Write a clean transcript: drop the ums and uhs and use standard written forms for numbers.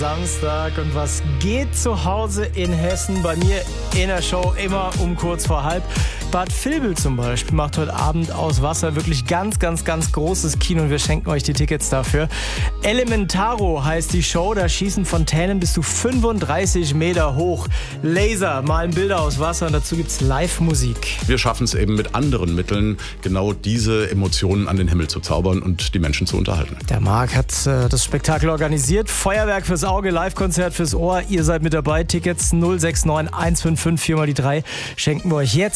Samstag und was geht zu Hause in Hessen? Bei mir in der Show immer um kurz vor halb. Bad Vilbel zum Beispiel macht heute Abend aus Wasser wirklich ganz großes Kino und wir schenken euch die Tickets dafür. Elementaro heißt die Show, da schießen Fontänen bis zu 35 Meter hoch. Laser malen Bilder aus Wasser und dazu gibt's Live-Musik. Wir schaffen es eben mit anderen Mitteln, genau diese Emotionen an den Himmel zu zaubern und die Menschen zu unterhalten. Der Marc hat das Spektakel organisiert. Feuerwerk fürs Auge, Live-Konzert fürs Ohr. Ihr seid mit dabei. Tickets 069 155 4 mal die 3 schenken wir euch jetzt.